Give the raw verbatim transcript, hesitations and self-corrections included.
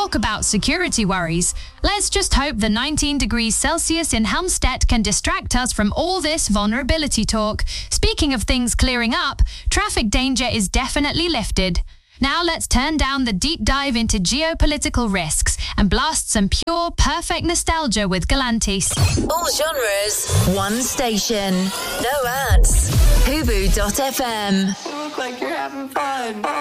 talk about security worries. Let's just hope the nineteen degrees Celsius in Helmstedt can distract us from all this vulnerability talk. Speaking of things clearing up, traffic danger is definitely lifted. Now let's turn down the deep dive into geopolitical risks and blast some pure, perfect nostalgia with Galantis. All genres, one station, no ads. Hubu dot f m. You look like you're having fun.